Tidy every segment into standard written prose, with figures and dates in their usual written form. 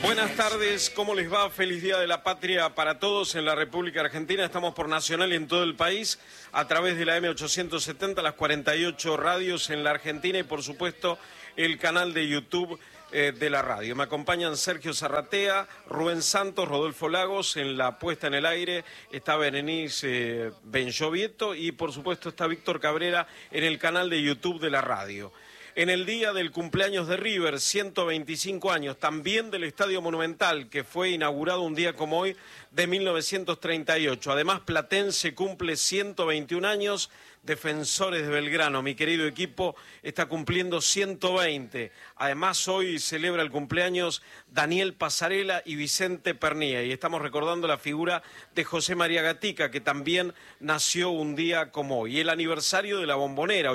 Buenas tardes, ¿cómo les va? Feliz Día de la Patria para todos en la República Argentina. Estamos por Nacional y en todo el país a través de la M870, las 48 radios en la Argentina y por supuesto el canal de YouTube de la radio. Me acompañan Sergio Zarratea, Rubén Santos, Rodolfo Lagos en la puesta en el aire, está Berenice Benchovieto y por supuesto está Víctor Cabrera en el canal de YouTube de la radio. En el día del cumpleaños de River, 125 años, también del Estadio Monumental, que fue inaugurado un día como hoy de 1938. Además, Platense cumple 121 años, Defensores de Belgrano, mi querido equipo, está cumpliendo 120. Además, hoy celebra el cumpleaños Daniel Pasarela y Vicente Pernía. Y estamos recordando la figura de José María Gatica, que también nació un día como hoy. Y el aniversario de la Bombonera,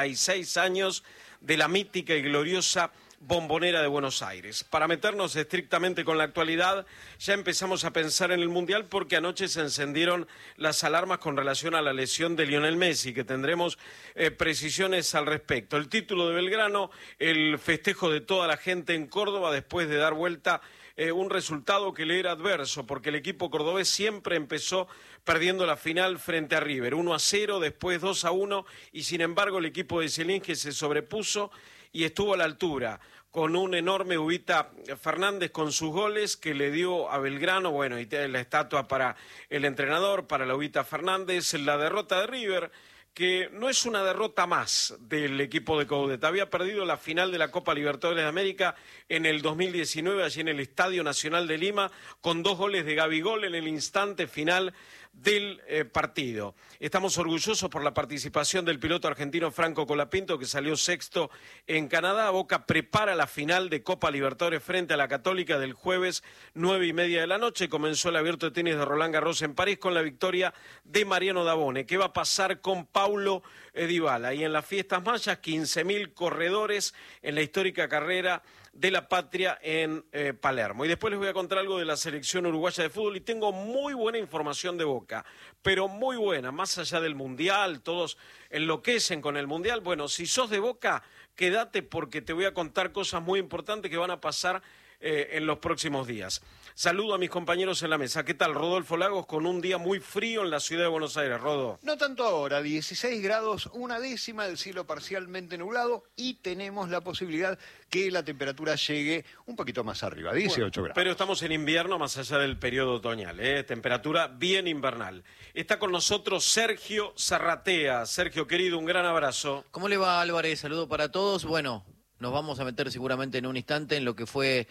86 años de la mítica y gloriosa Bombonera de Buenos Aires. Para meternos estrictamente con la actualidad, ya empezamos a pensar en el Mundial porque anoche se encendieron las alarmas con relación a la lesión de Lionel Messi, que tendremos precisiones al respecto. El título de Belgrano, el festejo de toda la gente en Córdoba después de dar vuelta un resultado que le era adverso, porque el equipo cordobés siempre empezó perdiendo la final frente a River, 1-0, después 2-1, y sin embargo el equipo de Zielinski se sobrepuso y estuvo a la altura, con un enorme Ubita Fernández con sus goles que le dio a Belgrano, bueno, y la estatua para el entrenador, para la Ubita Fernández, la derrota de River, que no es una derrota más del equipo de Coudet. Había perdido la final de la Copa Libertadores de América en el 2019, allí en el Estadio Nacional de Lima, con 2 goles de Gabigol en el instante final del partido. Estamos orgullosos por la participación del piloto argentino Franco Colapinto, que salió sexto en Canadá. Boca prepara la final de Copa Libertadores frente a la Católica del jueves 9:30 de la noche. Comenzó el Abierto de Tenis de Roland Garros en París con la victoria de Mariano Dabone. ¿Qué va a pasar con Paulo Dybala? Y en las fiestas mayas, 15.000 corredores en la histórica carrera de la patria en Palermo. Y después les voy a contar algo de la selección uruguaya de fútbol y tengo muy buena información de Boca, pero muy buena, más allá del Mundial, todos enloquecen con el Mundial. Bueno, si sos de Boca, quédate porque te voy a contar cosas muy importantes que van a pasar en los próximos días. Saludo a mis compañeros en la mesa. ¿Qué tal? Rodolfo Lagos, con un día muy frío en la ciudad de Buenos Aires. Rodo. No tanto ahora, 16 grados, 1/10 del cielo parcialmente nublado y tenemos la posibilidad que la temperatura llegue un poquito más arriba, 18 grados. Pero estamos en invierno más allá del periodo otoñal, temperatura bien invernal. Está con nosotros Sergio Zarratea. Sergio, querido, un gran abrazo. ¿Cómo le va, Álvarez? Saludo para todos. Bueno, nos vamos a meter seguramente en un instante en lo que fue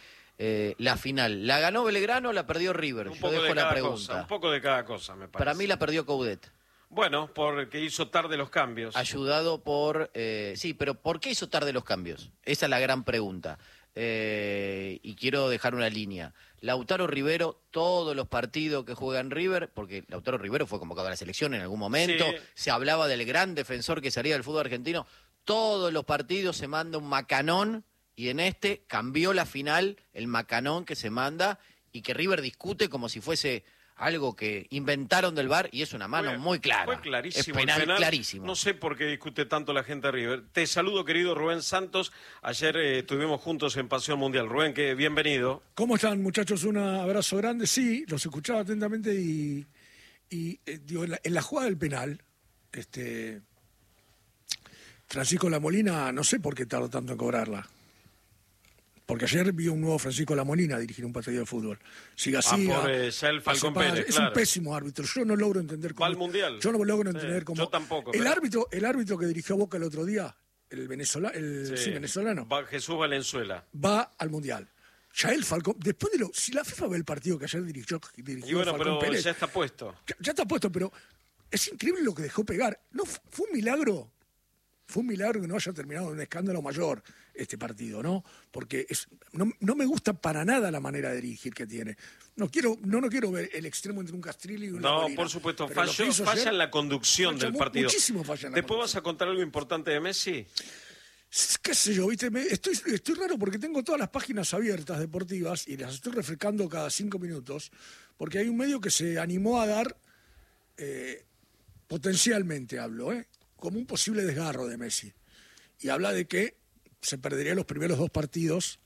la final. ¿La ganó Belgrano o la perdió River? Yo dejo la pregunta. Un poco de cada cosa, me parece. Para mí la perdió Coudet. Bueno, porque hizo tarde los cambios. Ayudado por... sí, pero ¿por qué hizo tarde los cambios? Esa es la gran pregunta. Y quiero dejar una línea. Lautaro Rivero, todos los partidos que juega en River, porque Lautaro Rivero fue convocado a la selección en algún momento, sí. Se hablaba del gran defensor que salía del fútbol argentino, todos los partidos se manda un macanón, y en este cambió la final, el macanón que se manda, y que River discute como si fuese algo que inventaron del VAR, y es una mano muy clara. Fue clarísimo. Es penal clarísimo. No sé por qué discute tanto la gente de River. Te saludo, querido Rubén Santos. Ayer estuvimos juntos en Pasión Mundial. Rubén, bienvenido. ¿Cómo están, muchachos? Un abrazo grande. Sí, los escuchaba atentamente y digo, en la jugada del penal, Francisco Lamolina, no sé por qué tardó tanto en cobrarla. Porque ayer vi un nuevo Francisco Lamolina dirigir un partido de fútbol. Siga así. Ya el Falcón Pérez, es un pésimo árbitro. Yo no logro entender cómo. ¿Va al Mundial? Yo no logro entender cómo. Yo tampoco. El árbitro que dirigió a Boca el otro día, el venezolano. Jesús Valenzuela. Va al Mundial. Ya el Falcón, después de si la FIFA ve el partido que ayer dirigió y bueno, Falcón Pérez, ya está puesto. Ya está puesto, pero es increíble lo que dejó pegar. No fue un milagro. Fue un milagro que no haya terminado en un escándalo mayor este partido, ¿no? Porque no me gusta para nada la manera de dirigir que tiene. No quiero ver el extremo entre un Castrilli y un Molina. No, por supuesto, falla en la conducción del partido. Muchísimo falla en la ¿Después vas a contar algo importante de Messi? Qué sé yo, ¿viste? Estoy raro porque tengo todas las páginas abiertas deportivas y las estoy refrescando cada 5 minutos, porque hay un medio que se animó a dar, potencialmente hablo, como un posible desgarro de Messi. Y habla de que se perdería los primeros 2 partidos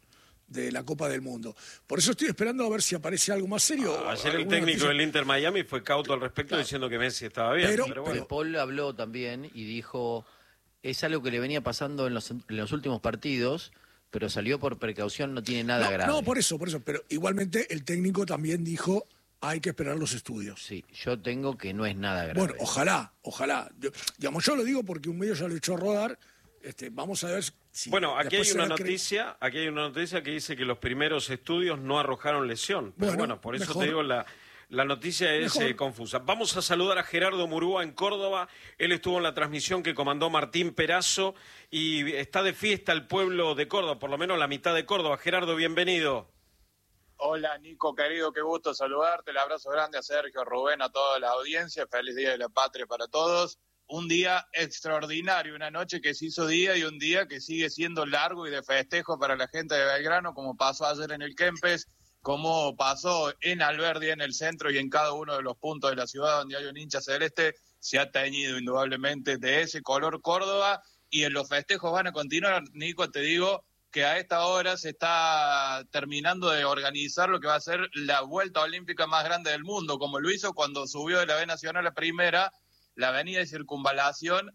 de la Copa del Mundo. Por eso estoy esperando a ver si aparece algo más serio. Ayer el alguna técnico noticia. del Inter Miami fue cauto al respecto diciendo que Messi estaba bien. Pero bueno. De Paul habló también y dijo, es algo que le venía pasando en los últimos partidos, pero salió por precaución, no tiene nada grave. No, por eso, pero igualmente el técnico también dijo, hay que esperar los estudios. Sí, yo tengo que no es nada grave. Bueno, ojalá. Yo lo digo porque un medio ya lo echó a rodar. Vamos a ver si... Bueno, aquí hay después una noticia que dice que los primeros estudios no arrojaron lesión. Pero bueno, por eso mejor. te digo, la noticia es confusa. Vamos a saludar a Gerardo Murúa en Córdoba. Él estuvo en la transmisión que comandó Martín Perazo y está de fiesta el pueblo de Córdoba, por lo menos la mitad de Córdoba. Gerardo, bienvenido. Hola Nico, querido, qué gusto saludarte. El abrazo grande a Sergio, a Rubén, a toda la audiencia. Feliz Día de la Patria para todos. Un día extraordinario, una noche que se hizo día y un día que sigue siendo largo y de festejo para la gente de Belgrano, como pasó ayer en el Kempes, como pasó en Alberdi, en el centro y en cada uno de los puntos de la ciudad donde hay un hincha celeste. Se ha teñido indudablemente de ese color Córdoba y en los festejos van a continuar. Nico, te digo que a esta hora se está terminando de organizar lo que va a ser la vuelta olímpica más grande del mundo, como lo hizo cuando subió de la B Nacional a Primera, la avenida de circunvalación,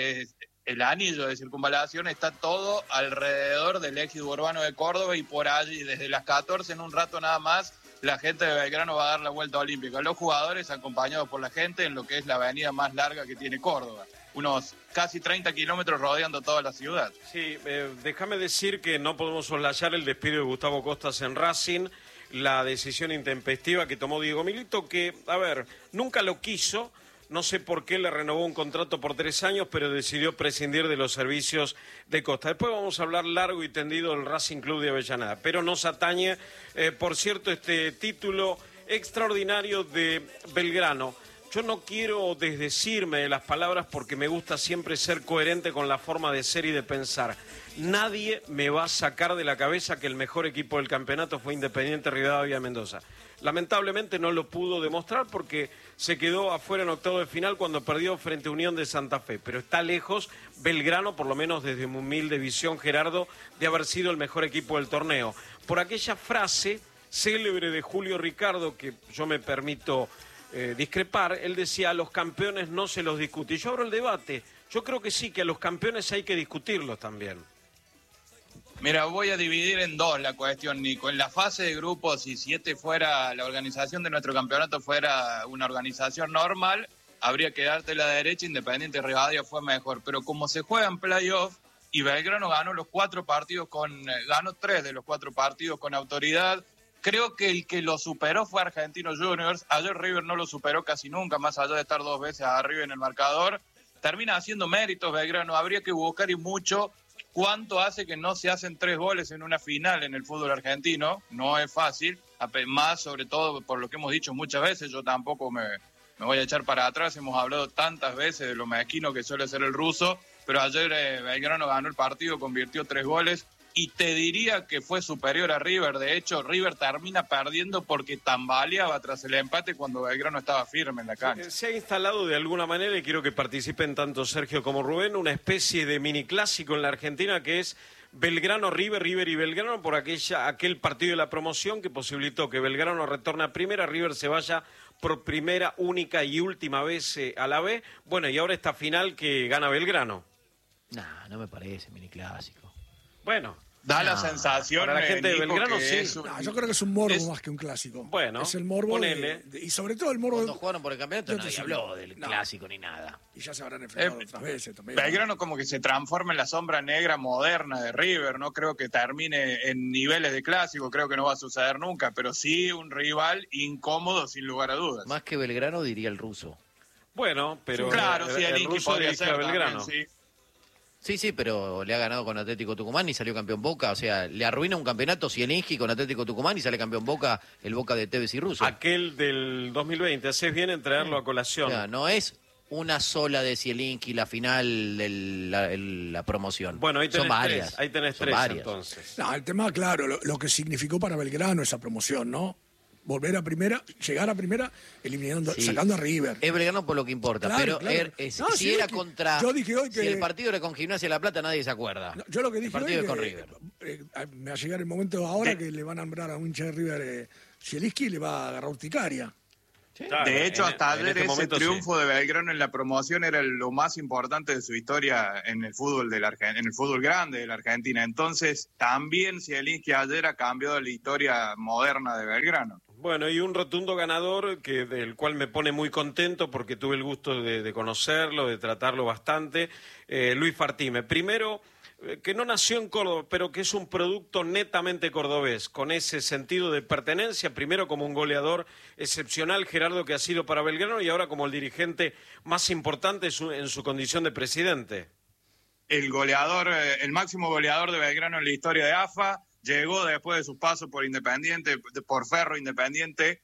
el anillo de circunvalación está todo alrededor del ejido urbano de Córdoba y por allí, desde las 14 en un rato nada más, la gente de Belgrano va a dar la vuelta olímpica. Los jugadores acompañados por la gente en lo que es la avenida más larga que tiene Córdoba. Unos casi 30 kilómetros rodeando toda la ciudad. Sí, déjame decir que no podemos soslayar el despido de Gustavo Costas en Racing, la decisión intempestiva que tomó Diego Milito, que, a ver, nunca lo quiso. No sé por qué le renovó un contrato por 3 años, pero decidió prescindir de los servicios de Costa. Después vamos a hablar largo y tendido del Racing Club de Avellaneda, pero nos atañe, por cierto, este título extraordinario de Belgrano. Yo no quiero desdecirme de las palabras porque me gusta siempre ser coherente con la forma de ser y de pensar. Nadie me va a sacar de la cabeza que el mejor equipo del campeonato fue Independiente Rivadavia Mendoza. Lamentablemente no lo pudo demostrar porque se quedó afuera en octavo de final cuando perdió frente a Unión de Santa Fe. Pero está lejos Belgrano, por lo menos desde mi humilde visión, Gerardo, de haber sido el mejor equipo del torneo. Por aquella frase célebre de Julio Ricardo, que yo me permito discrepar, él decía, a los campeones no se los discute. Y yo abro el debate. Yo creo que sí, que a los campeones hay que discutirlos también. Mira, voy a dividir en dos la cuestión, Nico. En la fase de grupos, si la organización de nuestro campeonato fuera una organización normal, habría que darte la derecha, Independiente Rivadavia fue mejor. Pero como se juega en playoff y Belgrano ganó ganó 3 de los 4 partidos con autoridad, creo que el que lo superó fue Argentinos Juniors. Ayer River no lo superó casi nunca, más allá de estar 2 veces arriba en el marcador. Termina haciendo méritos Belgrano, habría que buscar y mucho. ¿Cuánto hace que no se hacen 3 goles en una final en el fútbol argentino? No es fácil, más sobre todo por lo que hemos dicho muchas veces. Yo tampoco me voy a echar para atrás, hemos hablado tantas veces de lo mezquino que suele ser el ruso, pero ayer Belgrano ganó el partido, convirtió 3 goles y te diría que fue superior a River. De hecho, River termina perdiendo porque tambaleaba tras el empate cuando Belgrano estaba firme en la cancha. Se ha instalado de alguna manera, y quiero que participen tanto Sergio como Rubén, una especie de mini clásico en la Argentina que es Belgrano-River, River y Belgrano, por aquel partido de la promoción que posibilitó que Belgrano retorne a primera, River se vaya por primera, única y última vez a la B. Bueno, y ahora esta final que gana Belgrano. No me parece mini clásico. Bueno. Da la sensación, para la gente de Belgrano, sí. Yo creo que es un morbo más que un clásico. Bueno, es el morbo ponele. y sobre todo el morbo... Cuando jugaron por el campeonato nadie habló del clásico ni nada. Y ya se habrán enfrentado otras veces también. Belgrano como que se transforma en la sombra negra moderna de River. No creo que termine en niveles de clásico, creo que no va a suceder nunca, pero sí un rival incómodo sin lugar a dudas. Más que Belgrano diría el ruso. Bueno, pero claro, sí, el ruso podría dirige ser a Belgrano. también, sí. Sí, pero le ha ganado con Atlético Tucumán y salió campeón Boca. O sea, le arruina un campeonato Zielinski con Atlético Tucumán y sale campeón Boca, el Boca de Tevez y Russo. Aquel del 2020, haces bien en traerlo a colación. O sea, no es una sola de Zielinski la final de la promoción. Bueno, ahí tenés son varias. 3, ahí tenés son 3 varias. entonces. No, el tema, claro, lo que significó para Belgrano esa promoción, ¿no? volver a primera, llegar a primera, eliminando, sacando a River. Es Belgrano por lo que importa, Claro, pero claro. si era contra... Yo dije hoy que... Si el partido era con Gimnasia de La Plata, nadie se acuerda. No, yo lo que dije el partido hoy es con que, River. Me va a llegar el momento ahora que le van a nombrar a un hincha de River Zielinski y le va a agarrar urticaria. Claro, de hecho, hasta ayer ese triunfo sí. de Belgrano en la promoción era lo más importante de su historia en el fútbol en el fútbol grande de la Argentina. Entonces, también Zielinski ayer ha cambiado la historia moderna de Belgrano. Bueno, y un rotundo ganador del cual me pone muy contento porque tuve el gusto de conocerlo, de tratarlo bastante, Luis Fartime. Primero, que no nació en Córdoba, pero que es un producto netamente cordobés, con ese sentido de pertenencia, primero como un goleador excepcional, Gerardo, que ha sido para Belgrano, y ahora como el dirigente más importante en su condición de presidente. El goleador, el máximo goleador de Belgrano en la historia de AFA, llegó después de sus pasos por Independiente, por Ferro Independiente,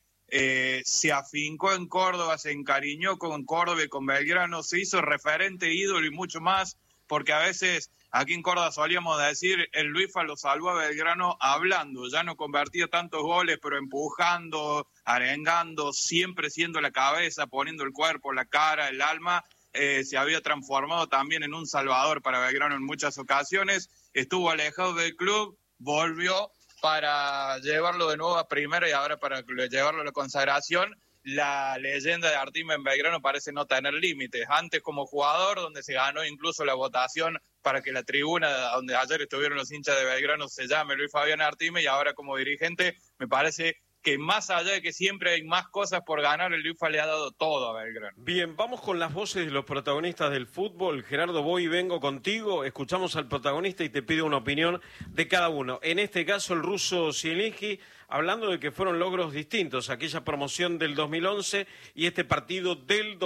se afincó en Córdoba, se encariñó con Córdoba y con Belgrano, se hizo referente, ídolo y mucho más, porque a veces aquí en Córdoba solíamos decir, el Luisfa lo salvó a Belgrano hablando, ya no convertía tantos goles, pero empujando, arengando, siempre siendo la cabeza, poniendo el cuerpo, la cara, el alma, se había transformado también en un salvador para Belgrano en muchas ocasiones, estuvo alejado del club, volvió para llevarlo de nuevo a primera y ahora para llevarlo a la consagración. La leyenda de Artime en Belgrano parece no tener límites. Antes como jugador, donde se ganó incluso la votación para que la tribuna donde ayer estuvieron los hinchas de Belgrano se llame Luis Fabián Artime, y ahora como dirigente me parece que más allá de que siempre hay más cosas por ganar, el Luisfa le ha dado todo a Belgrano. Bien, vamos con las voces de los protagonistas del fútbol. Gerardo, voy y vengo contigo. Escuchamos al protagonista y te pido una opinión de cada uno. En este caso, el ruso Zielinski, hablando de que fueron logros distintos, aquella promoción del 2011 y este partido del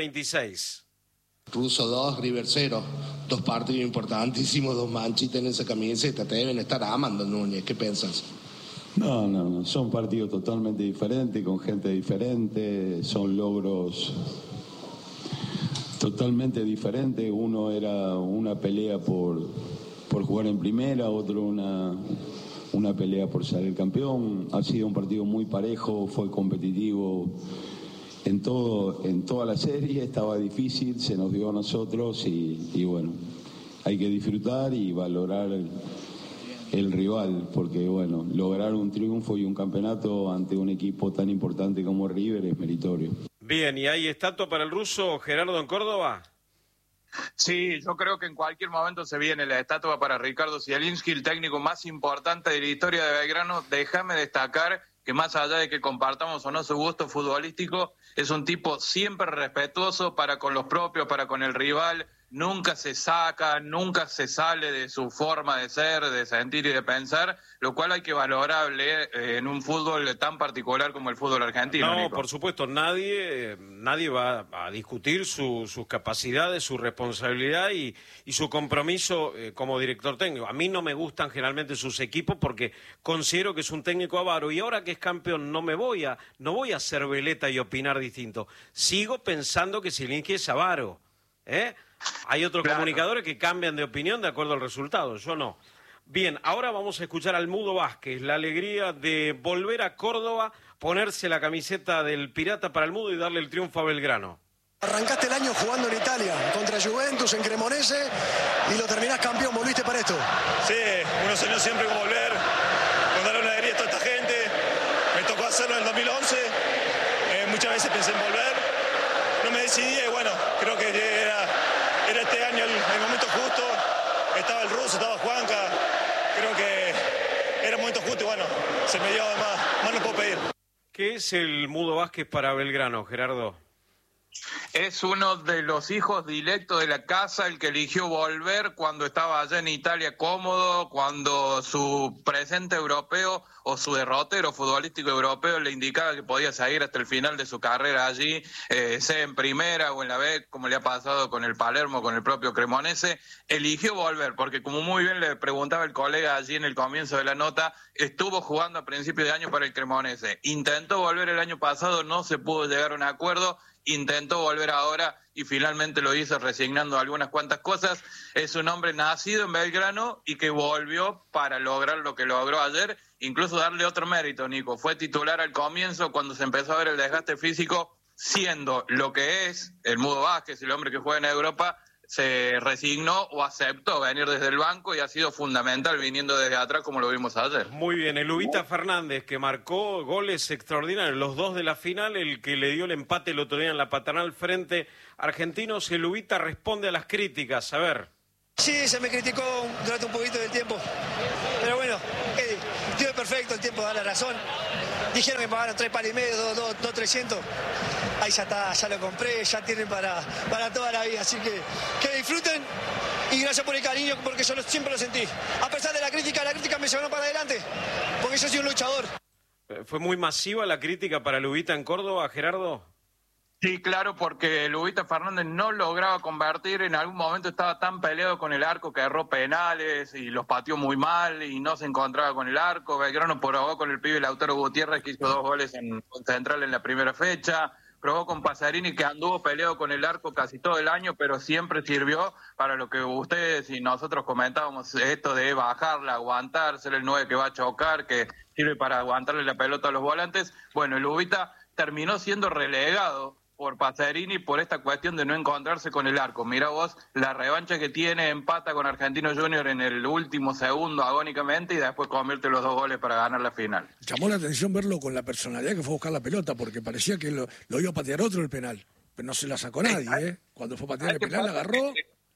2026. Ruso 2, River 0. 2 partidos importantísimos, 2 manchitas en esa camiseta. Te deben estar amando, Núñez. ¿Qué piensas? No, son partidos totalmente diferentes, con gente diferente, son logros totalmente diferentes. Uno era una pelea por jugar en primera, otro una pelea por ser el campeón. Ha sido un partido muy parejo, fue competitivo en toda la serie, estaba difícil, se nos dio a nosotros y bueno, hay que disfrutar y valorar el rival, porque bueno, lograr un triunfo y un campeonato ante un equipo tan importante como River es meritorio. Bien, ¿y hay estatua para el ruso Gerardo en Córdoba? Sí, yo creo que en cualquier momento se viene la estatua para Ricardo Zielinski, el técnico más importante de la historia de Belgrano. Déjame destacar que más allá de que compartamos o no su gusto futbolístico, es un tipo siempre respetuoso para con los propios, para con el rival. Nunca se saca, nunca se sale de su forma de ser, de sentir y de pensar, lo cual hay que valorarle en un fútbol tan particular como el fútbol argentino. No, Nico. por supuesto, nadie va a discutir sus capacidades, su responsabilidad y su compromiso como director técnico. A mí no me gustan generalmente sus equipos porque considero que es un técnico avaro, y ahora que es campeón no voy a ser veleta y opinar distinto. Sigo pensando que Zielinski es avaro, ¿eh? Hay otros comunicadores que cambian de opinión de acuerdo al resultado, yo no. Bien, ahora vamos a escuchar al Mudo Vázquez, la alegría de volver a Córdoba, ponerse la camiseta del Pirata para el Mudo y darle el triunfo a Belgrano. Arrancaste el año jugando en Italia, contra Juventus, en Cremonese, y lo terminás campeón, volviste para esto. Sí, uno soñó siempre con volver, con darle una alegría a toda esta gente. Me tocó hacerlo en el 2011, muchas veces pensé en volver, no me decidí y bueno, creo que era este año el momento justo. Estaba el ruso, estaba Juanca, creo que era el momento justo y bueno, se me dio más no puedo pedir. ¿Qué es el Mudo Vázquez para Belgrano, Gerardo? Es uno de los hijos directos de la casa, el que eligió volver cuando estaba allá en Italia cómodo, cuando su presente europeo o su derrotero futbolístico europeo le indicaba que podía seguir hasta el final de su carrera allí, sea en primera o en la B, como le ha pasado con el Palermo, con el propio Cremonese. Eligió volver porque, como muy bien le preguntaba el colega allí en el comienzo de la nota, estuvo jugando a principio de año para el Cremonese. Intentó volver el año pasado, no se pudo llegar a un acuerdo. Intentó volver ahora y finalmente lo hizo resignando algunas cuantas cosas. Es un hombre nacido en Belgrano y que volvió para lograr lo que logró ayer incluso darle otro mérito, Nico. Fue titular al comienzo cuando se empezó a ver el desgaste físico, siendo lo que es el Mudo Vázquez, el hombre que juega en Europa, se resignó o aceptó venir desde el banco y ha sido fundamental viniendo desde atrás como lo vimos ayer. Muy bien, el Ubita Fernández, que marcó goles extraordinarios, los 2 de la final, el que le dio el empate el otro día en la Paternal frente a Argentinos. El Ubita responde a las críticas, a ver. Sí, se me criticó durante un poquito del tiempo, pero bueno, el tío es perfecto, el tiempo da la razón. Dijeron que pagaron 3 palos y medio, 2.300. Ahí ya está, ya lo compré, ya tienen para toda la vida. Así que disfruten y gracias por el cariño, porque yo siempre lo sentí. A pesar de la crítica me llevaron para adelante, porque yo soy un luchador. ¿Fue muy masiva la crítica para el Ubita en Córdoba, Gerardo? Sí, claro, porque el Ubita Fernández no lograba convertir, en algún momento estaba tan peleado con el arco que erró penales y los pateó muy mal y no se encontraba con el arco. Belgrano probó con el pibe Lautaro Gutiérrez, que hizo 2 goles en Central en la primera fecha. Probó con Pasarini, que anduvo peleado con el arco casi todo el año, pero siempre sirvió para lo que ustedes y nosotros comentábamos, esto de bajarla, aguantar, ser el 9 que va a chocar, que sirve para aguantarle la pelota a los volantes. Bueno, el Ubita terminó siendo relegado por Pasarini por esta cuestión de no encontrarse con el arco. Mirá vos la revancha que tiene, empata con Argentinos Juniors en el último segundo agónicamente y después convierte los 2 goles para ganar la final. Llamó la atención verlo con la personalidad que fue a buscar la pelota, porque parecía que lo iba a patear otro el penal, pero no se la sacó nadie, ¿eh? Cuando fue a patear el penal, la agarró.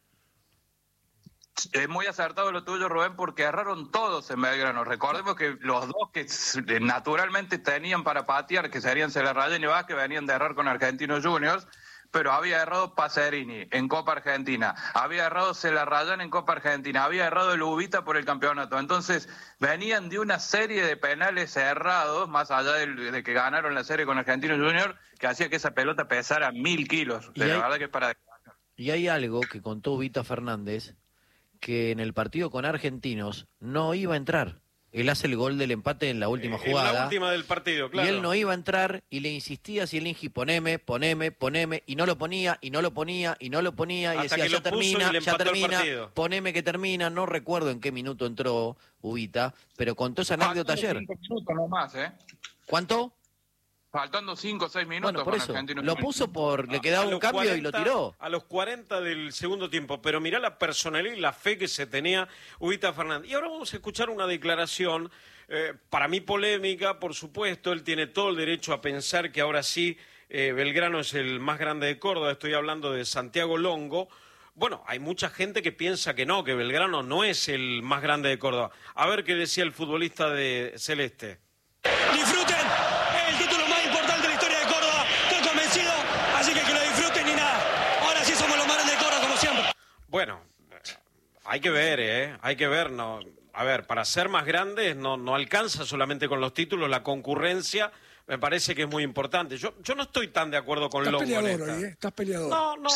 Es muy acertado lo tuyo, Rubén, porque erraron todos en Belgrano. Recordemos que los 2 que naturalmente tenían para patear, que serían Celarrayán y Vázquez, venían de errar con Argentinos Juniors, pero había errado Pasarini en Copa Argentina, había errado Celarrayán en Copa Argentina, había errado el Ubita por el campeonato. Entonces, venían de una serie de penales errados, más allá de que ganaron la serie con Argentinos Juniors, que hacía que esa pelota pesara 1000 kilos. De la verdad que es para... Y hay algo que contó Ubita Fernández, que en el partido con Argentinos no iba a entrar. Él hace el gol del empate en la última jugada. En la última del partido, claro. Y él no iba a entrar y le insistía a Zielinski, poneme, y no lo ponía, y Hasta decía, que ya lo puso y le termina, empató el partido. poneme que termina. No recuerdo en qué minuto entró Ubita, pero contó esa anécdota ayer. 5 minutos nomás, ¿eh? ¿Cuánto? Faltando 5 o 6 minutos. Bueno, por con eso, Argentinos lo Juniors. puso por, le quedaba un cambio y lo tiró. A los 40 del segundo tiempo, pero mirá la personalidad y la fe que se tenía Ubita Fernández. Y ahora vamos a escuchar una declaración, para mí polémica, por supuesto. Él tiene todo el derecho a pensar que ahora sí Belgrano es el más grande de Córdoba. Estoy hablando de Santiago Longo. Bueno, hay mucha gente que piensa que no, que Belgrano no es el más grande de Córdoba. A ver qué decía el futbolista de Celeste. Disfruten el título más importante de la historia de Córdoba, estoy convencido, así que lo disfruten y nada. Ahora sí somos los más grandes de Córdoba, como siempre. Bueno, hay que ver, hay que ver, no. A ver, para ser más grandes no alcanza solamente con los títulos, la concurrencia me parece que es muy importante. Yo no estoy tan de acuerdo con Longo. Estás peleador hoy, ¿eh? Estás peleador.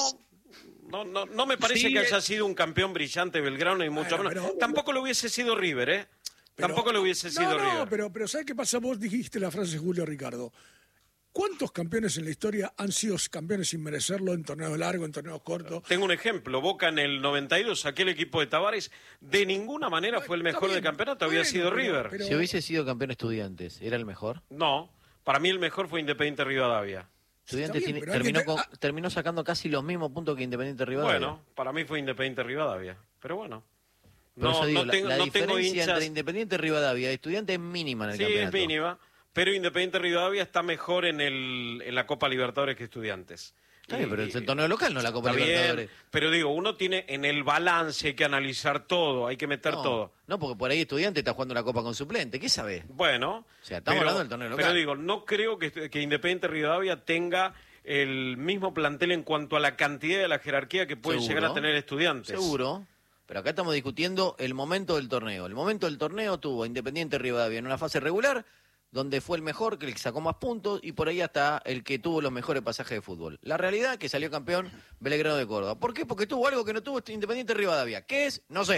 No me parece Sí, que haya sido un campeón brillante Belgrano y mucho menos. pero- Tampoco lo hubiese sido River, ¿eh? Tampoco lo hubiese sido River. pero ¿sabes qué pasa? Vos dijiste la frase de Julio Ricardo. ¿Cuántos campeones en la historia han sido campeones sin merecerlo en torneos largos, en torneos cortos? Tengo un ejemplo. Boca en el 92, aquel equipo de Tavares, de ninguna manera fue el Está mejor bien, del campeonato, había bueno, sido pero- River. pero- Si hubiese sido campeón Estudiantes, ¿era el mejor? No, para mí el mejor fue Independiente Rivadavia. Estudiantes bien, pero alguien terminó sacando casi los mismos puntos que Independiente Rivadavia. Bueno, para mí fue Independiente Rivadavia. Pero bueno. Por eso digo, tengo, la no tengo diferencia hinchas. entre Independiente Rivadavia y Estudiantes es mínima en el Sí, campeonato. es mínima. Pero Independiente Rivadavia está mejor en la Copa Libertadores que Estudiantes. Está bien, pero es el torneo local, no la Copa Está bien, Libertadores. pero digo, uno tiene en el balance, hay que analizar todo, hay que meter todo. No, porque por ahí Estudiante está jugando la Copa con suplente, ¿qué sabés? Bueno, O sea, estamos hablando del torneo local. Pero digo, no creo que Independiente Rivadavia tenga el mismo plantel en cuanto a la cantidad de la jerarquía que pueden Seguro. llegar a tener Estudiantes. Seguro. Pero acá estamos discutiendo el momento del torneo. El momento del torneo tuvo Independiente Rivadavia en una fase regular, donde fue el mejor, que el que sacó más puntos, y por ahí hasta el que tuvo los mejores pasajes de fútbol. La realidad es que salió campeón Belgrano de Córdoba. ¿Por qué? Porque tuvo algo que no tuvo Independiente Rivadavia. ¿Qué es? No sé.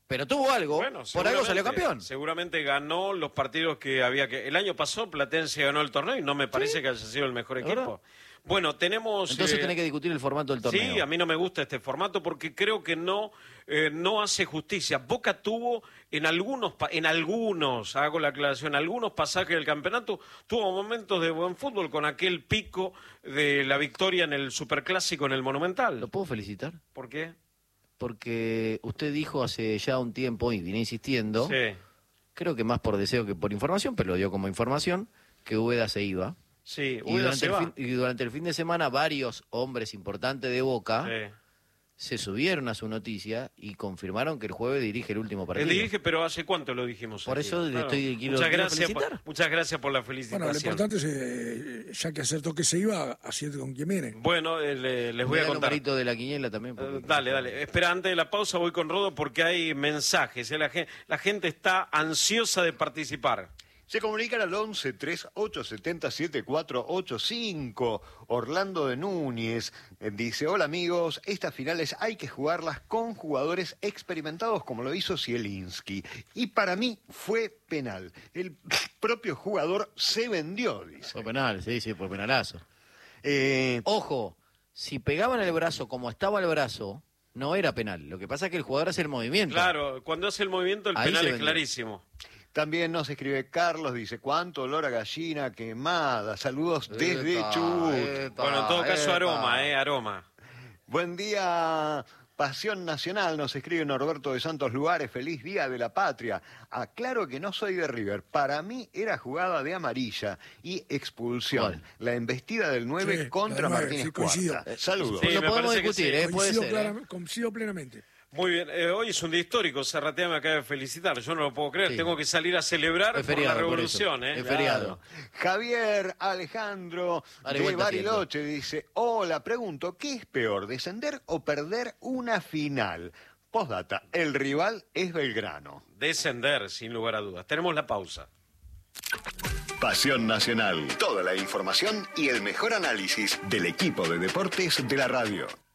Pero tuvo algo, Bueno, por algo salió seguramente- campeón. Seguramente ganó los partidos que había que... El año pasado Platense ganó el torneo y no me parece que haya sido el mejor ¿verdad? equipo. Bueno, tenemos... Entonces tenés que discutir el formato del torneo. Sí, a mí no me gusta este formato porque creo que no hace justicia. Boca tuvo en algunos, hago la aclaración, algunos pasajes del campeonato, tuvo momentos de buen fútbol con aquel pico de la victoria en el Superclásico en el Monumental. ¿Lo puedo felicitar? ¿Por qué? Porque usted dijo hace ya un tiempo, y viene insistiendo, Sí, creo que más por deseo que por información, pero lo dio como información, que Úbeda se iba. sí, Y Úbeda durante, se va. y durante el fin de semana varios hombres importantes de Boca Sí. se subieron a su noticia y confirmaron que el jueves dirige el último partido. Dije, pero ¿hace cuánto lo dijimos? Por aquí? eso quiero muchas quiero gracias, felicitar. muchas gracias por la Bueno, lo felicitación. importante es, ya que acertó que se iba, asiente con quien viene. Bueno, les Me voy da a el contar. numerito de la quiniela también. porque- Dale. Espera, antes de la pausa voy con Rodo porque hay mensajes. La gente está ansiosa de participar. Se comunican al 11 3870 7485. Orlando de Núñez dice: hola amigos, estas finales hay que jugarlas con jugadores experimentados como lo hizo Zielinski. Y para mí fue penal. El propio jugador se vendió, dice. Fue penal, sí, fue penalazo. Eh, Ojo, si pegaban el brazo como estaba el brazo, no era penal. Lo que pasa es que el jugador hace el movimiento. Claro, cuando hace el movimiento el Ahí penal se es vendió. clarísimo. También nos escribe Carlos, dice: cuánto olor a gallina quemada. Saludos desde Epa, Chubut. epa, Bueno, en todo caso epa. aroma. Buen día, Pasión Nacional, nos escribe Norberto de Santos Lugares, feliz día de la patria. Aclaro que no soy de River, para mí era jugada de amarilla y expulsión. ¿Cuál? La embestida del 9 Sí, contra la del 9, Martínez sí, coincido. Cuarta. Saludos. Sí, Lo me podemos parece que discutir, sí. puede ser. Coincido plenamente. Muy bien, hoy es un día histórico, Serratea me acaba de felicitar, yo no lo puedo creer, Sí. tengo que salir a celebrar Es por feriado, la por revolución. eso. Es feriado. Javier Alejandro Dale de vuelta, Bariloche dice: hola, pregunto, ¿qué es peor, descender o perder una final? Postdata, el rival es Belgrano. Descender, sin lugar a dudas. Tenemos la pausa. Pasión Nacional, toda la información y el mejor análisis del equipo de deportes de la radio.